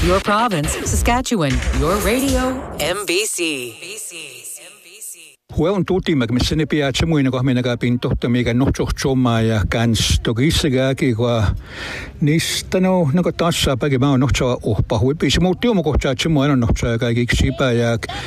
Your province, Saskatchewan. Your radio, MBC. Huon tuutimme, missä ne piätsä muina kohminakaan pintohta, mikä nohtsohtsomaa ja kans togissäkääkin, kun niistä no tassaa päin, mä oon nohtsaa uhpa huippiisi, mutta tiumu kohtaa, että se mua on nohtsaa kaikiksi sipä ja